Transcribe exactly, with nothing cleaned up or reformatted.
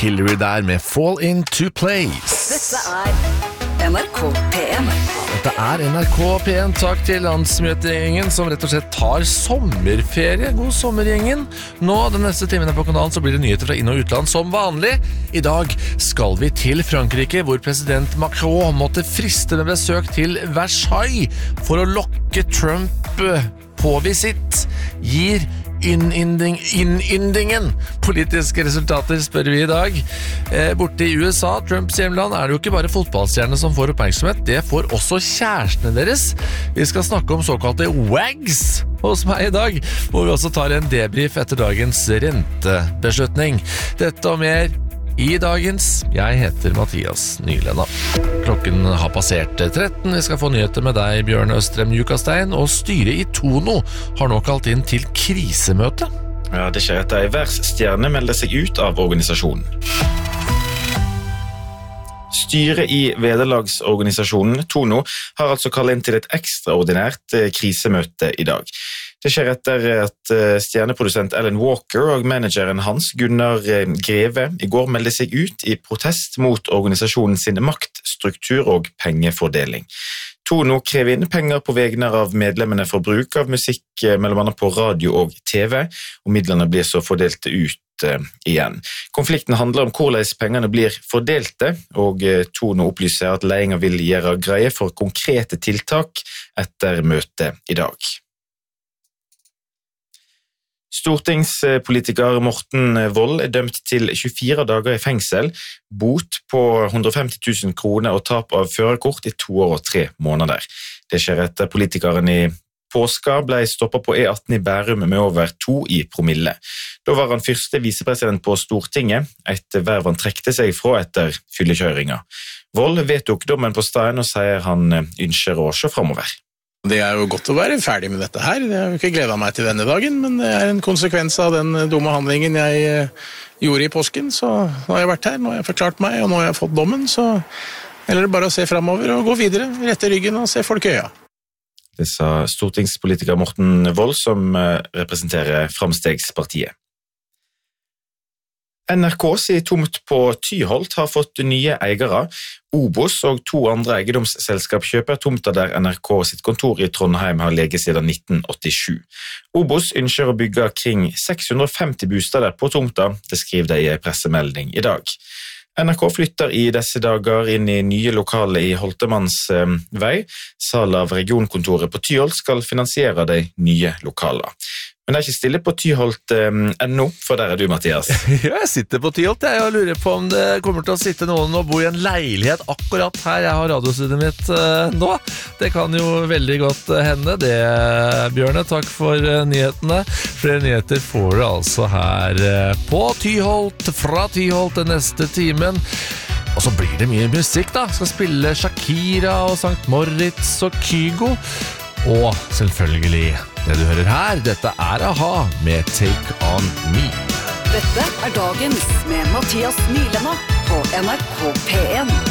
Hillary der med Fall Into Place. Dette er N R K P en. Dette er N R K P en. Takk til landsmøtegjengen som rett og slett tar sommerferie. God sommergjengen. Nå, den neste timen på kanalen, så blir det nyheter fra inn- og utland som vanlig. I dag skal vi til Frankrike, hvor president Macron måtte friste med besøk til Versailles for å lokke Trump på visitt. Gir Innynding, innyndingen politiske resultater, spør vi i dag. Eh, borte i U S A, Trumps hjemland, er det jo ikke bare fotballstjerne som får oppmerksomhet, det får også kjærestene deres. Vi skal snakke om såkalte wags hos meg i dag, hvor vi også tar en debrief etter dagens rentebeslutning. Dette og mer i dagens. Jeg heter Mathias Nylenda. Klokken har passert tretten. Vi skal få nyheter med deg, Bjørn Østrem Jukastein, og styret i Tono har nå kalt inn til krisemøte. Ja, det skjer etter en verdensstjerne melder seg ut av organisasjonen. Styret i vederlagsorganisasjonen Tono har altså kallet inn til et ekstraordinært krisemøte i dag. Det skjer etter at stjerneprodusent Alan Walker og manageren hans, Gunnar Greve, i går meldte seg ut i protest mot organisasjonen sin maktstruktur og pengefordeling. Tono krever inn penger på vegne av medlemmene for bruk av musikk, mellom annet på radio og T V, og midlene blir så fordelt ut igjen. Konflikten handler om hvordan pengene blir fordelte, og Tono opplyser at ledelsen vil gjøre greie for konkrete tiltak etter møtet i dag. Stortingspolitiker Morten Wold er dømt til tjuefire dager i fengsel, bot på hundre og femti tusen kroner og tap av førerkort i to år og tre måneder. Det skjer etter politikeren i påska ble stoppet på E atten i Bærum med over to i promille. Da var han første visepresident på Stortinget, et verv han trekte seg fra etter fyllekjøringa. Wold vedtok dommen på stedet og sier han ønsker å se fremover. Det er jo godt å være ferdig med dette her. Jeg har jo ikke gledet meg til denne dagen, men det er en konsekvens av den dumme handlingen jeg gjorde i påsken. Så nå har jeg vært her, nå har jeg forklart meg, og nå har jeg fått dommen, så eller bare å se fremover og gå videre, rette ryggen og se folk i øya. Det sa stortingspolitiker Morten Wold, som representerer Framstegspartiet. N R K sier tomt på Tyholt har fått nye eiere. Obos og to andre eiendomsselskap kjøper tomter der N R K sitt kontor i Trondheim har ligget siden nitten åttisju. Obos ønsker å bygge kring seks hundre og femti bostader på tomta, det skriver de i en pressemelding i dag. N R K flytter i disse dager inn i nye lokaler i Holtemanns vei. Sal av regionkontoret på Tyholt skal finansiere de nye lokalene. Men det er ikke stille på Tyholt um, ennå, for der er du, Mathias. Ja, jeg sitter på Tyholt, jeg, og lurer på om det kommer til å sitte noen og bo i en leilighet akkurat her jeg har radiostudiet mitt uh, nå. Det kan jo veldig godt uh, hende det, Bjørne. Takk for uh, nyhetene. Flere nyheter får du altså her uh, på Tyholt, fra Tyholt den neste timen. Og så blir det mye musikk da. Skal spille Shakira og Sankt Moritz og Kygo. Og selvfølgelig det du hører her, dette er A-ha med Take On Me. Dette er dagens med Mathias Nylenda på N R K P en.